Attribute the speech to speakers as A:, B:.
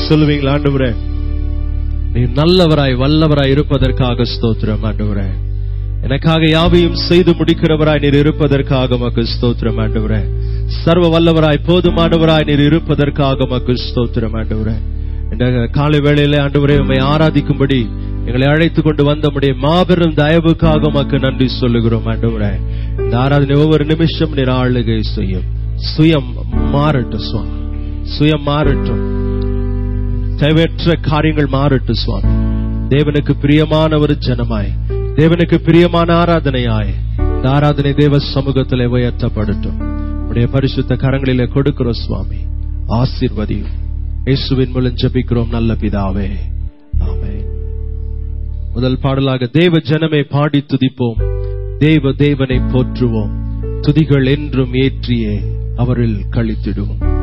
A: சொல்லுவீங்களா? ஆண்டவரே, நீ நல்லவராய் வல்லவராய் இருப்பதற்காக ஸ்தோத்திரம். ஆண்டவரே, எனக்காக யாவையும் செய்து முடிக்கிறவராய் நீர் இருப்பதற்காக மக்கு ஸ்தோத்திரம். ஆண்டவரே, சர்வ வல்லவராய் போதுமானவராய் நீர் இருப்பதற்காக மக்கு ஸ்தோத்திரம். ஆண்டவரே, இந்த காலை வேளையிலே ஆண்டவரே உம்மை ஆராதிக்கும்படி எங்களை அழைத்துக் கொண்டு வந்த உம்முடைய மாபெரும் தயவுக்காக மக்கு நன்றி சொல்லுகிறோம். ஆண்டவரே, இந்த ஆராதனை ஒவ்வொரு நிமிஷம் நீர் ஆளுகை செய்யும். சுயம் மாறட்டும் சுவாமி, சுயம் மாறட்டும், தேவையற்ற காரியங்கள் மாறட்டும் சுவாமி. தேவனுக்கு பிரியமான ஒரு ஜனமாய், தேவனுக்கு பிரியமான ஆராதனையாய் இந்த ஆராதனை தேவ சமூகத்திலே உயர்த்தப்படட்டும். உடைய பரிசுத்த கரங்களிலே கொடுக்கிறோம் சுவாமி. ஆசீர்வதியும். இயேசுவின் மூலம் ஜெபிக்கிறோம் நல்ல பிதாவே, ஆமென். முதல் பாடலாக தேவ ஜனமே பாடி துதிப்போம், தேவ தேவனை போற்றுவோம், துதிகள் என்றும் ஏற்றியே அவரில் களித்திடுவோம்.